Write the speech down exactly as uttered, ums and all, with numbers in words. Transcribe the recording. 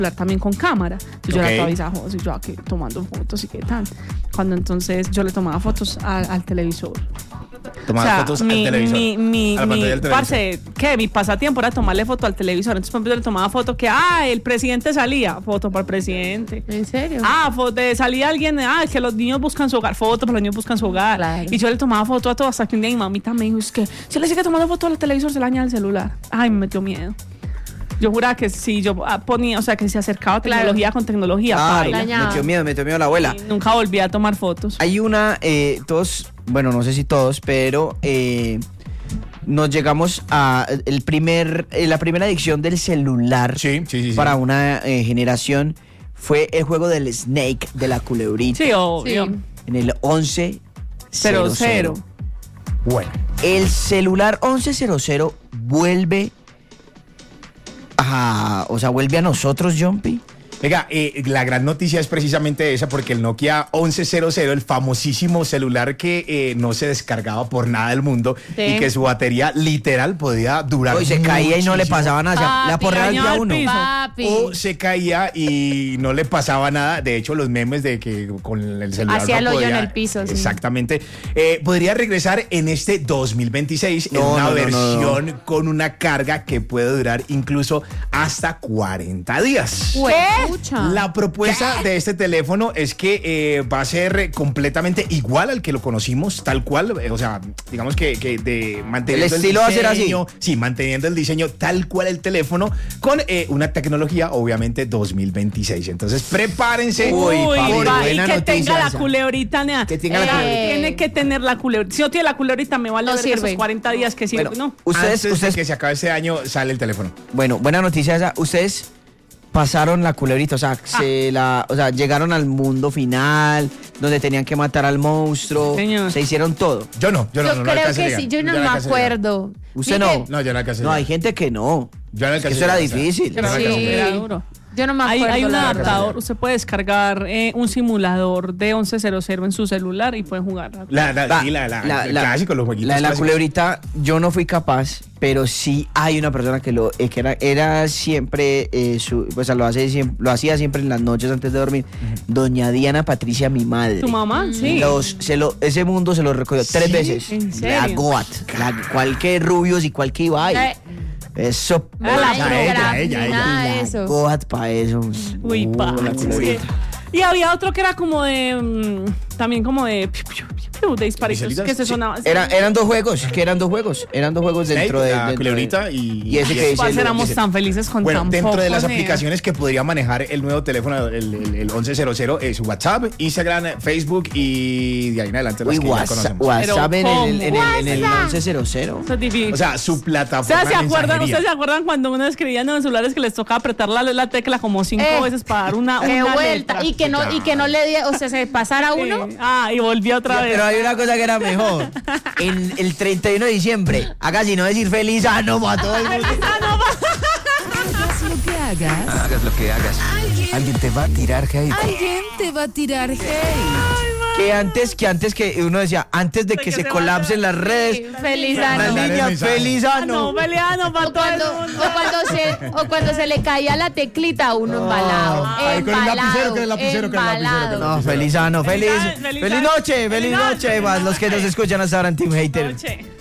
también con cámara. Entonces Okay. yo era toda avisajosa y yo aquí tomando fotos y qué tal. Cuando entonces yo le tomaba fotos al, al televisor. Tomar o sea, fotos mi, al televisor. Mi, mi, a la pantalla mi, del televisor. parce, ¿qué? Mi pasatiempo era tomarle foto al televisor. Entonces, por ejemplo, yo le tomaba foto que, ah, el presidente salía, foto para el presidente. ¿En serio? Ah, foto, salía alguien, ah, que los niños buscan su hogar, foto para los niños buscan su hogar. Claro. Y yo le tomaba foto a todo hasta que un día mi mamita me dijo, es que si le sigue tomando foto al televisor se le daña el celular. Ay, me metió miedo. Yo juraba que si yo ponía, o sea, que se acercaba tecnología Claro. con tecnología, Ay, paila. Dañado. metió miedo, metió miedo la abuela. Y nunca volví a tomar fotos. Hay una, eh, todos, bueno, no sé si todos, pero eh, nos llegamos a el primer, eh, la primera adicción del celular Sí, sí, sí, sí. para una eh, generación fue el juego del Snake, de la culebrita, Sí, obvio. Sí. en el once Cero, cero. Bueno. El celular once cero cero vuelve a, o sea, vuelve a nosotros, Jumpy. Venga, eh, la gran noticia es precisamente esa, porque el Nokia once cero cero, el famosísimo celular que eh, no se descargaba por nada del mundo Sí. y que su batería literal podía durar Hoy se caía y no le muchísimo. pasaba nada, Papi, la porrea al día dañaba el uno. piso. Papi. O se caía y no le pasaba nada. De hecho, los memes de que con el celular Hacía no el hoyo podía- en el piso, sí. Exactamente. Eh, podría regresar en este dos mil veintiséis en No, una no, no, versión no, con una carga que puede durar incluso hasta cuarenta días. Huepucha. La propuesta de este teléfono es que eh, va a ser eh, completamente igual al que lo conocimos, tal cual, eh, o sea, digamos que, que de manteniendo El estilo va a ser así. diseño, sí, manteniendo el diseño tal cual el teléfono, con eh, una tecnología, obviamente, dos mil veintiséis. Entonces, prepárense. Uy, Uy, papi, va, y buena que noticia tenga la esa. culebrita, nea. Que tenga la Ella culebrita. Tiene que tener la culebrita. Si no tiene la culebrita, me vale No ver sirve. esos cuarenta días que sirve. Bueno, no. ustedes, Antes ustedes, de que se acabe este año, sale el teléfono. bueno, buena noticia esa. Ustedes pasaron la culebrita, o sea, se la, o sea, llegaron al mundo final, donde tenían que matar al monstruo, Señor. se hicieron todo. Yo no, yo no, Yo no, no creo alcancé a que llegar. sí, yo no no me alcancé a llegar. acuerdo. ¿Usted Mire, no? No, yo no alcancé a No, hay llegar. gente que no. Yo no Es que alcancé eso era a llegar, o sea, difícil. yo no Sí, alcancé a llegar. era duro. Yo no me Hay, acuerdo. hay un la verdad. adaptador, usted puede descargar eh, un simulador de once cero cero en su celular y puede jugar. La, la, La- sí, la, la, la- el la- clásico, los jueguitos La de la clásicos. culebrita, yo no fui capaz, pero sí hay una persona que lo eh, que era, era siempre, eh, su, pues lo, hace, siem- lo hacía siempre en las noches antes de dormir. Doña Diana Patricia, mi madre. ¿Tu mamá? Sí. Los, se lo, ese mundo se lo recogió tres ¿Sí? veces. ¿En La serio? Goat. La, cual que Rubios y cual que Ibai. Eh, Eso. no la hay ella, Instagram, ella, ni ella. nada de La eso. Goat pa' eso. Uy, Uh, pa. la sí. culebrita. Y había otro que era como de. mm, también como de. piu, piu, piu, piu, de disparitos ¿Pistolitas? que se Sí. sonaban. Era- eran dos juegos, que eran dos juegos. Eran dos juegos Snake, dentro de. la dentro de- culebrita y, y ese que dice Parce, lo- éramos ese- tan felices con Bueno, tan dentro de poco, las nea. aplicaciones que podría manejar el nuevo teléfono, el, el, el once cero cero, es WhatsApp, Instagram, Facebook y de ahí en adelante las Uy, que ya WhatsApp, conocemos. WhatsApp en el, en el, en el, en el WhatsApp. once cero cero. Eso es difícil. O sea, su plataforma ¿Ustedes se de acuerdan, mensajería. ¿Ustedes se acuerdan cuando uno escribía en los celulares que les tocaba apretar la, la tecla como cinco Eh, veces para dar una, Qué una vuelta. letra? Y que no, y que no le di, o sea, se pasara uno. Sí. Ah, y volvió otra vez. Pero hay una cosa que era mejor. En el treinta y uno de diciembre, haga si no decir feliz año para todo el mundo. Hagas lo que hagas, Hagas lo que hagas. Alguien te va a tirar hate. alguien te va a tirar hate. Que antes, que antes que uno decía, antes de que que se se colapsen las redes, Feliz la año. Mandar el niña mensaje. feliz Ah, año. no, peleando para O todo el cuando, mundo. o, cuando se, o cuando se le caía la teclita a uno embalado. Ahí con el embalado, lapicero, con el lapicero, con el lapicero, embalado. con el No, feliz año, feliz, Feliz año, feliz feliz noche, año, feliz feliz noche, noche, más los que nos escuchan hasta ahora en Team Hater. Noche.